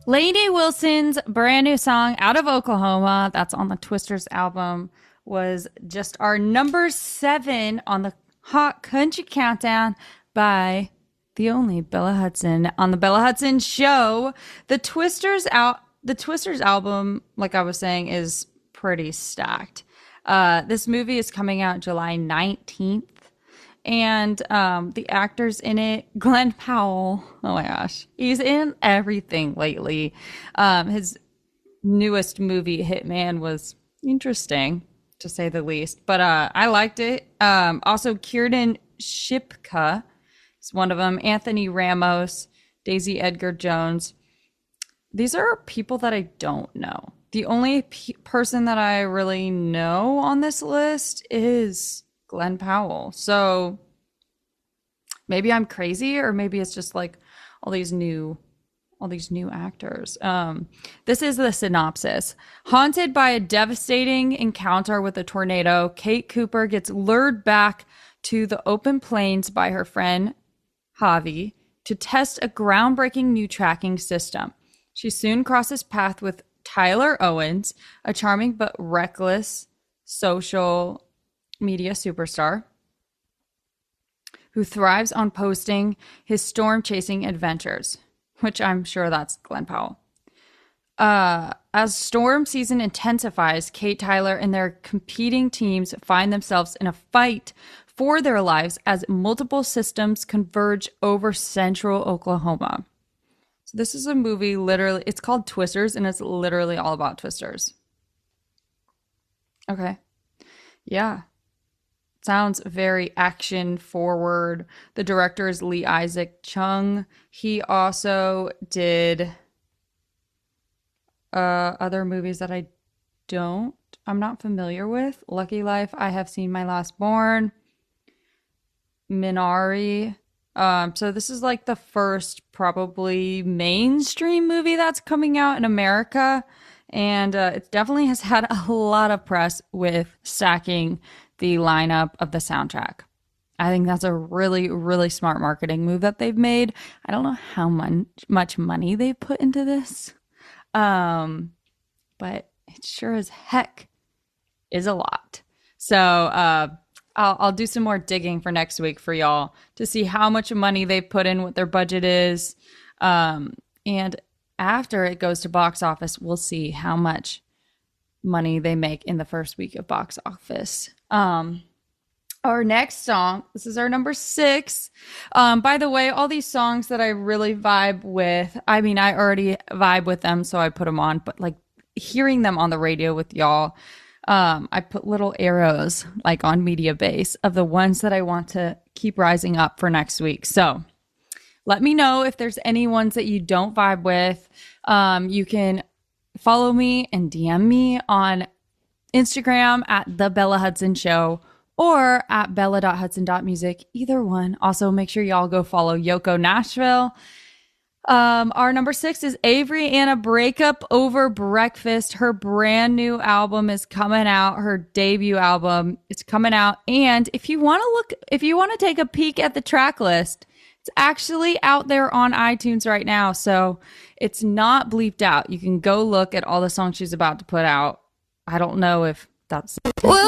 Lady Wilson's brand new song, Out of Oklahoma, that's on the Twisters album, was just our number 7 on the Hot Country Countdown by the only Bella Hudson on the Bella Hudson Show. The Twisters album, like I was saying, is pretty stacked. This movie is coming out July 19th. And the actors in it, Glenn Powell, oh my gosh, he's in everything lately. His newest movie, Hitman, was interesting, to say the least. But I liked it. Also, Kiernan Shipka is one of them. Anthony Ramos, Daisy Edgar Jones. These are people that I don't know. The only person that I really know on this list is Glenn Powell. So maybe I'm crazy, or maybe it's just like all these new actors. This is the synopsis. Haunted by a devastating encounter with a tornado, Kate Cooper gets lured back to the open plains by her friend Javi to test a groundbreaking new tracking system. She soon crosses paths with Tyler Owens, a charming but reckless social media superstar who thrives on posting his storm-chasing adventures, which I'm sure that's Glenn Powell. As storm season intensifies, Kate, Tyler, and their competing teams find themselves in a fight for their lives as multiple systems converge over central Oklahoma. So this is a movie, literally, it's called Twisters, and it's literally all about Twisters. Okay. Yeah. Sounds very action forward. The director is Lee Isaac Chung. He also did other movies that I'm not familiar with. Lucky Life, I Have Seen My Last Born, Minari. So this is like the first probably mainstream movie that's coming out in America. And it definitely has had a lot of press with stacking the lineup of the soundtrack. I think that's a really, really smart marketing move that they've made. I don't know how much money they've put into this. But it sure as heck is a lot. So I'll do some more digging for next week for y'all to see how much money they put in, what their budget is. And after it goes to box office, we'll see how much money they make in the first week of box office. Our next song, this is our number 6. By the way, all these songs that I really vibe with, I mean, I already vibe with them, so I put them on, but like hearing them on the radio with y'all, I put little arrows like on Media Base of the ones that I want to keep rising up for next week. So let me know if there's any ones that you don't vibe with. You can follow me and DM me on Instagram at The Bella Hudson Show or at bella.hudson.music, either one. Also, make sure y'all go follow Yoko Nashville. Our number 6 is Avery Anna, Breakup Over Breakfast. Her brand new album is coming out. Her debut album is coming out. And if you want to take a peek at the track list, it's actually out there on iTunes right now. So it's not bleeped out. You can go look at all the songs she's about to put out. I don't know if that's